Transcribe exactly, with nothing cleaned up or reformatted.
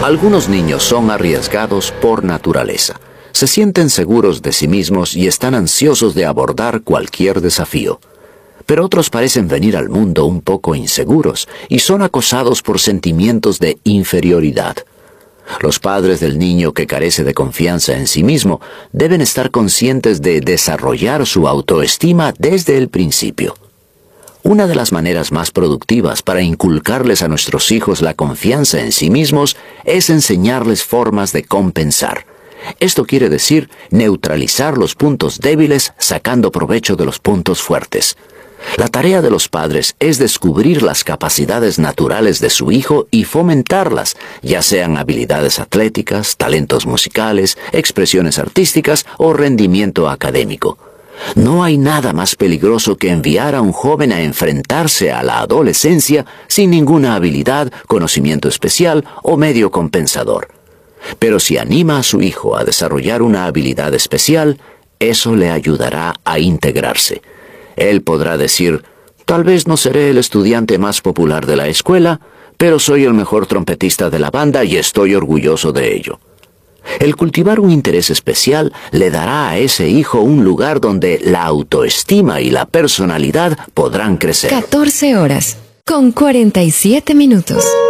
Algunos niños son arriesgados por naturaleza. Se sienten seguros de sí mismos y están ansiosos de abordar cualquier desafío. Pero otros parecen venir al mundo un poco inseguros y son acosados por sentimientos de inferioridad. Los padres del niño que carece de confianza en sí mismo deben estar conscientes de desarrollar su autoestima desde el principio. Una de las maneras más productivas para inculcarles a nuestros hijos la confianza en sí mismos es enseñarles formas de compensar. Esto quiere decir neutralizar los puntos débiles sacando provecho de los puntos fuertes. La tarea de los padres es descubrir las capacidades naturales de su hijo y fomentarlas, ya sean habilidades atléticas, talentos musicales, expresiones artísticas o rendimiento académico. No hay nada más peligroso que enviar a un joven a enfrentarse a la adolescencia sin ninguna habilidad, conocimiento especial o medio compensador. Pero si anima a su hijo a desarrollar una habilidad especial, eso le ayudará a integrarse. Él podrá decir, tal vez no seré el estudiante más popular de la escuela, pero soy el mejor trompetista de la banda y estoy orgulloso de ello. El cultivar un interés especial le dará a ese hijo un lugar donde la autoestima y la personalidad podrán crecer. catorce horas, con cuarenta y siete minutos.